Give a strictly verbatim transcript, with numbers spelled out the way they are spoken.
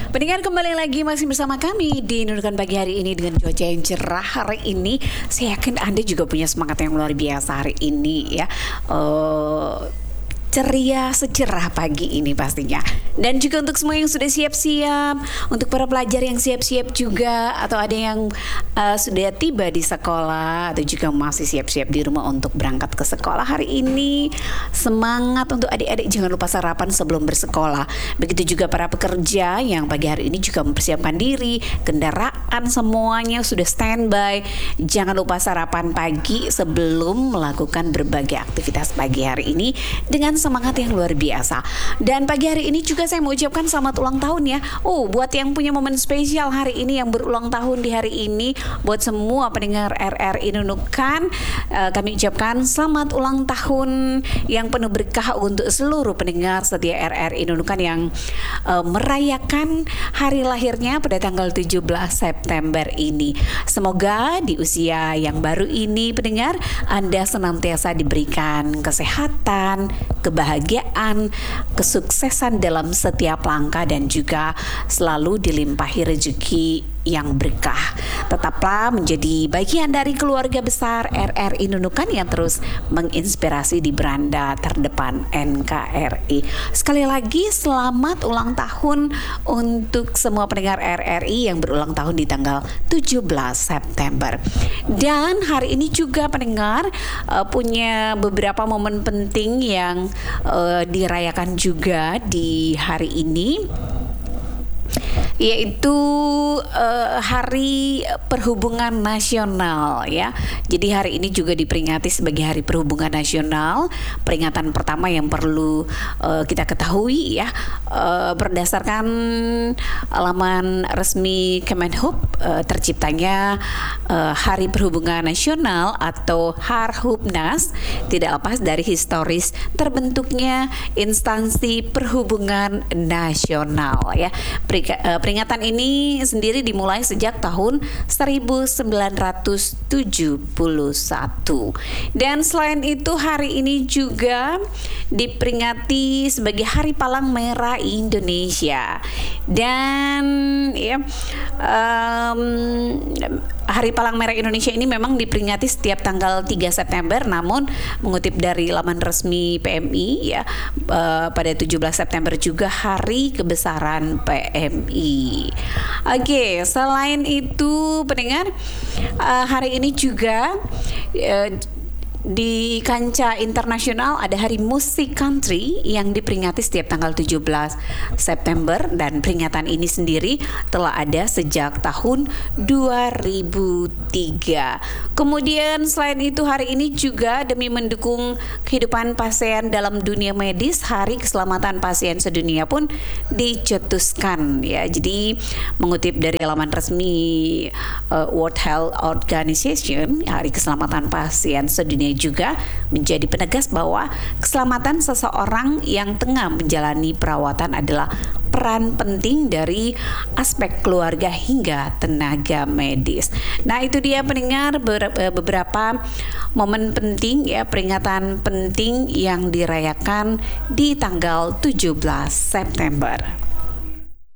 Pendengar, kembali lagi masih bersama kami di Nunukan Pagi hari ini dengan cuaca yang cerah hari ini. Saya yakin Anda juga punya semangat yang luar biasa hari ini ya. Uh, ceria secerah pagi ini pastinya. Dan juga untuk semua yang sudah siap-siap, untuk para pelajar yang siap-siap juga, atau ada yang uh, sudah tiba di sekolah atau juga masih siap-siap di rumah untuk berangkat ke sekolah hari ini. Semangat untuk adik-adik, jangan lupa sarapan sebelum bersekolah. Begitu juga para pekerja yang pagi hari ini juga mempersiapkan diri, kendaraan semuanya sudah standby. Jangan lupa sarapan pagi sebelum melakukan berbagai aktivitas pagi hari ini dengan semangat yang luar biasa. Dan pagi hari ini juga saya mau ucapkan selamat ulang tahun ya. Oh, buat yang punya momen spesial hari ini, yang berulang tahun di hari ini, buat semua pendengar R R I Nunukan, uh, kami ucapkan selamat ulang tahun yang penuh berkah untuk seluruh pendengar setia R R I Nunukan yang uh, merayakan hari lahirnya pada tanggal tujuh belas September ini. Semoga di usia yang baru ini pendengar, Anda senantiasa diberikan kesehatan, kebahagiaan, kesuksesan dalam setiap langkah, dan juga selalu dilimpahi rezeki yang berkah. Tetaplah menjadi bagian dari keluarga besar R R I Nunukan yang terus menginspirasi di beranda terdepan N K R I. Sekali lagi selamat ulang tahun untuk semua pendengar R R I yang berulang tahun di tanggal tujuh belas September. Dan hari ini juga pendengar uh, punya beberapa momen penting yang uh, dirayakan juga di hari ini, yaitu uh, Hari Perhubungan Nasional ya. Jadi hari ini juga diperingati sebagai Hari Perhubungan Nasional. Peringatan pertama yang perlu uh, kita ketahui ya, uh, berdasarkan laman resmi Kemenhub, uh, terciptanya uh, Hari Perhubungan Nasional atau Harhubnas tidak lepas dari historis terbentuknya instansi perhubungan nasional ya. Perika, uh, Peringatan ini sendiri dimulai sejak tahun seribu sembilan ratus tujuh puluh satu. Dan selain itu hari ini juga diperingati sebagai Hari Palang Merah Indonesia. Dan ya, um, Hari Palang Merah Indonesia ini memang diperingati setiap tanggal tiga September, namun mengutip dari laman resmi P M I ya, uh, pada tujuh belas September juga Hari Kebesaran P M I. Oke, selain itu pendengar, uh, hari ini juga uh, di kancah internasional ada Hari Musik Country yang diperingati setiap tanggal tujuh belas September, dan peringatan ini sendiri telah ada sejak tahun dua ribu tiga. Kemudian selain itu hari ini juga demi mendukung kehidupan pasien dalam dunia medis, Hari Keselamatan Pasien Sedunia pun dicetuskan ya. Jadi mengutip dari laman resmi uh, World Health Organization, Hari Keselamatan Pasien Sedunia juga menjadi penegas bahwa keselamatan seseorang yang tengah menjalani perawatan adalah peran penting dari aspek keluarga hingga tenaga medis. Nah, itu dia pendengar beberapa momen penting ya, peringatan penting yang dirayakan di tanggal tujuh belas September.